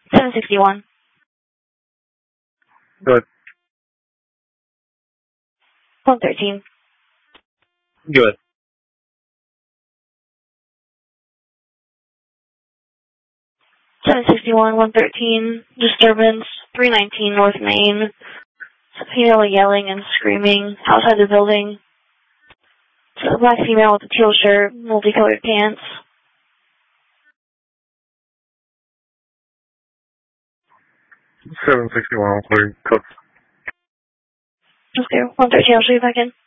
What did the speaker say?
761. Good. 113. Good. 761, 113, disturbance, 319 North Main. Female yelling and screaming outside the building. It's a black female with a teal shirt, multicolored pants. $761, clear. Cook. Okay, 113, I'll show you back in.